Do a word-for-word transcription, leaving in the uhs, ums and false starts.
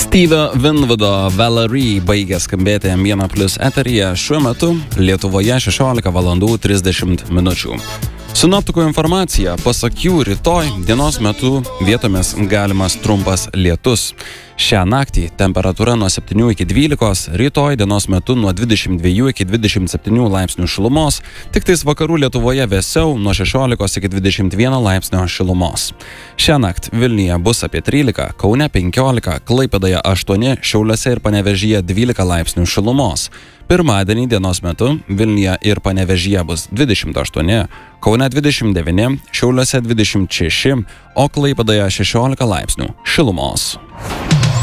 Stevie Winwoodo Valerie baigė skambėti M vienas plius eteryje šiuo metu Lietuvoje šešiolika valandų trisdešimt minučių. Sinoptikų informacija, pasak jų, rytoj dienos metu vietomis galimas trumpas lietus. Šią naktį temperatūra nuo septynių iki dvylikos, rytoj dienos metu nuo dvidešimt dviejų iki dvidešimt septynių laipsnių šilumos, tik tais vakarų Lietuvoje vėsiau nuo šešiolikos iki dvidešimt vieno laipsnio šilumos. Šią naktį Vilniuje bus apie trylika, Kaune penkiolika, Klaipėdoje aštuoni, Šiauliuose ir Panevėžyje dvylika laipsnių šilumos. Pirmadienį dienos metu Vilniuje ir Panevėžyje bus dvidešimt aštuoni, Kaune dvidešimt devyni, Šiauliuose dvidešimt šeši, o Klaipėdoje šešiolika laipsnių šilumos.